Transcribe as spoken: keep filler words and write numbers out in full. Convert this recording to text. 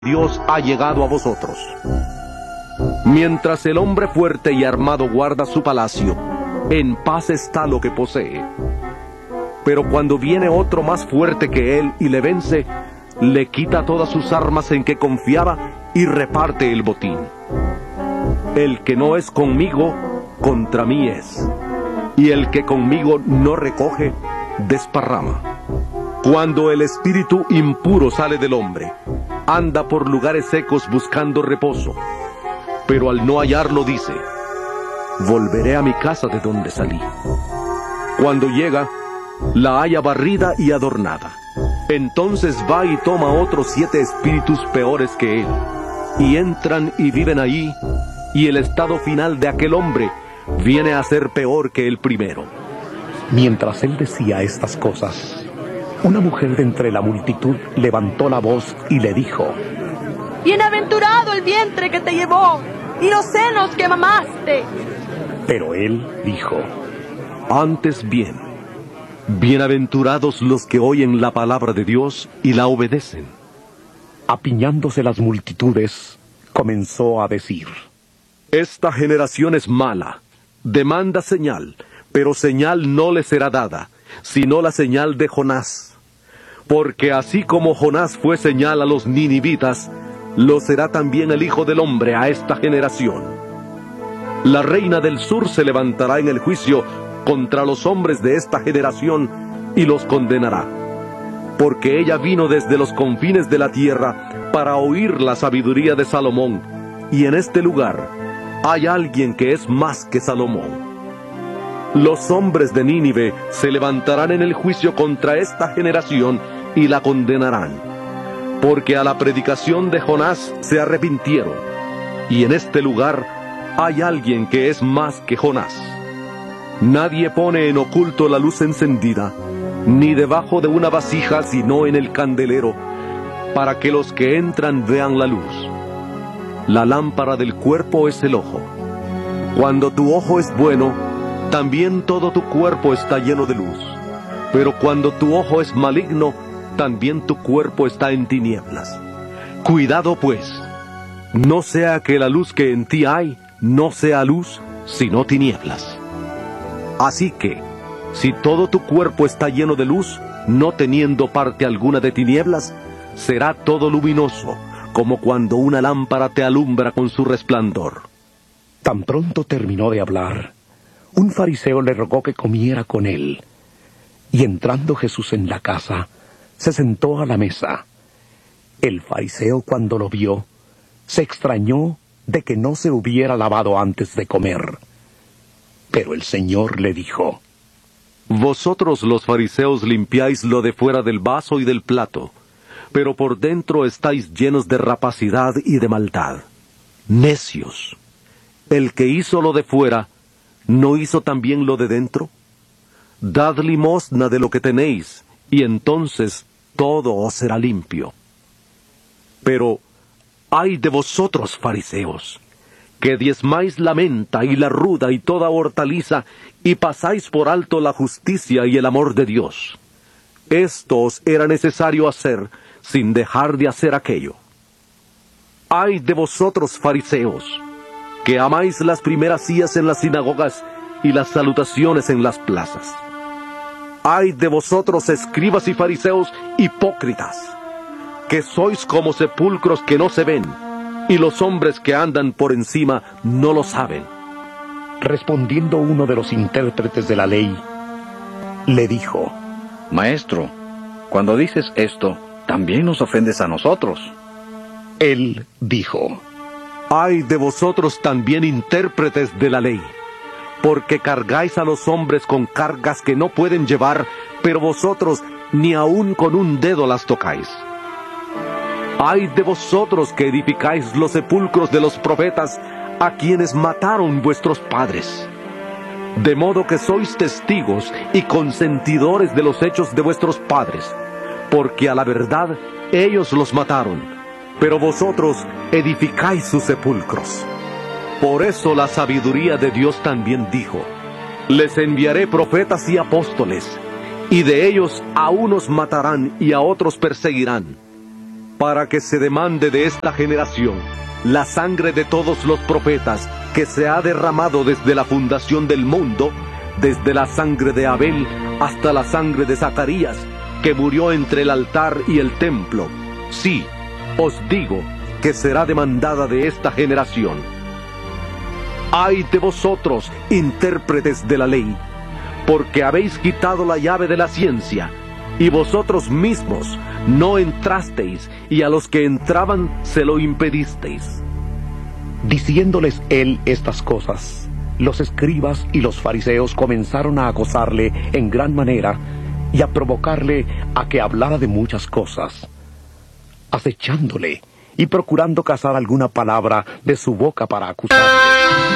Dios ha llegado a vosotros. Mientras el hombre fuerte y armado guarda su palacio, en paz está lo que posee. Pero cuando viene otro más fuerte que él y le vence, le quita todas sus armas en que confiaba y reparte el botín. El que no es conmigo, contra mí es, y el que conmigo no recoge, desparrama. Cuando el espíritu impuro sale del hombre, anda por lugares secos buscando reposo, pero al no hallarlo dice: volveré a mi casa de donde salí. Cuando llega, la halla barrida y adornada. Entonces va y toma otros siete espíritus peores que él, y entran y viven allí, y el estado final de aquel hombre viene a ser peor que el primero. Mientras él decía estas cosas, una mujer de entre la multitud levantó la voz y le dijo: Bienaventurado el vientre que te llevó y los senos que mamaste. Pero él dijo: Antes bien, bienaventurados los que oyen la palabra de Dios y la obedecen. Apiñándose las multitudes, comenzó a decir: Esta generación es mala, demanda señal, pero señal no le será dada, sino la señal de Jonás. Porque así como Jonás fue señal a los ninivitas, lo será también el Hijo del Hombre a esta generación. La reina del sur se levantará en el juicio contra los hombres de esta generación y los condenará, porque ella vino desde los confines de la tierra para oír la sabiduría de Salomón, y en este lugar hay alguien que es más que Salomón. Los hombres de Nínive se levantarán en el juicio contra esta generación y la condenarán, porque a la predicación de Jonás se arrepintieron, y en este lugar hay alguien que es más que Jonás. Nadie pone en oculto la luz encendida, ni debajo de una vasija, sino en el candelero, para que los que entran vean la luz. La lámpara del cuerpo es el ojo. Cuando tu ojo es bueno, también todo tu cuerpo está lleno de luz. Pero cuando tu ojo es maligno, también tu cuerpo está en tinieblas. Cuidado pues, no sea que la luz que en ti hay no sea luz, sino tinieblas. Así que, si todo tu cuerpo está lleno de luz, no teniendo parte alguna de tinieblas, será todo luminoso, como cuando una lámpara te alumbra con su resplandor. Tan pronto terminó de hablar, un fariseo le rogó que comiera con él. Y entrando Jesús en la casa, se sentó a la mesa. El fariseo, cuando lo vio, se extrañó de que no se hubiera lavado antes de comer. Pero el Señor le dijo: Vosotros los fariseos limpiáis lo de fuera del vaso y del plato, pero por dentro estáis llenos de rapacidad y de maldad. Necios. El que hizo lo de fuera, ¿no hizo también lo de dentro? Dad limosna de lo que tenéis, y entonces todo os será limpio. Pero, ¡ay de vosotros, fariseos!, que diezmáis la menta y la ruda y toda hortaliza, y pasáis por alto la justicia y el amor de Dios. Esto os era necesario hacer, sin dejar de hacer aquello. ¡Ay de vosotros, fariseos!, que amáis las primeras sillas en las sinagogas y las salutaciones en las plazas. ¡Ay de vosotros, escribas y fariseos hipócritas!, que sois como sepulcros que no se ven, y los hombres que andan por encima no lo saben. Respondiendo uno de los intérpretes de la ley, le dijo: Maestro, cuando dices esto, también nos ofendes a nosotros. Él dijo: ¡Ay de vosotros también, intérpretes de la ley! Porque cargáis a los hombres con cargas que no pueden llevar, pero vosotros ni aun con un dedo las tocáis. ¡Ay de vosotros que edificáis los sepulcros de los profetas, a quienes mataron vuestros padres! De modo que sois testigos y consentidores de los hechos de vuestros padres, porque a la verdad ellos los mataron, pero vosotros edificáis sus sepulcros. Por eso la sabiduría de Dios también dijo: les enviaré profetas y apóstoles, y de ellos a unos matarán y a otros perseguirán. para que se demande de esta generación la sangre de todos los profetas que se ha derramado desde la fundación del mundo, desde la sangre de Abel hasta la sangre de Zacarías, que murió entre el altar y el templo. Sí, os digo que será demandada de esta generación. ¡Ay de vosotros, intérpretes de la ley! Porque habéis quitado la llave de la ciencia, y vosotros mismos no entrasteis, y a los que entraban se lo impedisteis. Diciéndoles él estas cosas, los escribas y los fariseos comenzaron a acosarle en gran manera y a provocarle a que hablara de muchas cosas, acechándole y procurando cazar alguna palabra de su boca para acusarle.